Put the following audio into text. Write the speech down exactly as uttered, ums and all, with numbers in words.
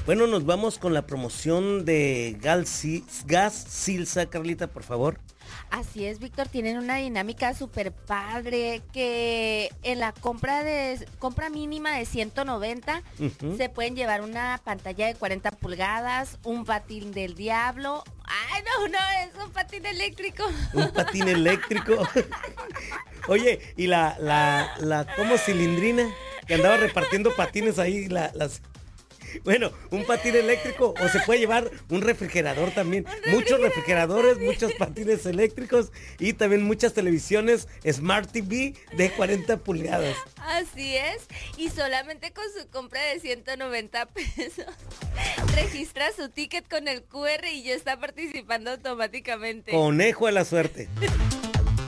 Bueno, nos vamos con la promoción de Gas, Gas Silsa, Carlita, por favor. Así es, Víctor, tienen una dinámica súper padre que en la compra de compra mínima de ciento noventa uh-huh. se pueden llevar una pantalla de cuarenta pulgadas, un patín del diablo. Ay, no, no, es un patín eléctrico. Un patín eléctrico. Oye, y la, la, la, ¿cómo cilindrina? Que andaba repartiendo patines ahí, la, las... Bueno, un patín eléctrico o se puede llevar un refrigerador también. Refrigerador muchos refrigeradores, también. Muchos patines eléctricos y también muchas televisiones Smart T V de cuarenta pulgadas. Así es. Y solamente con su compra de ciento noventa pesos registra su ticket con el Q R y ya está participando automáticamente. Conejo a la suerte.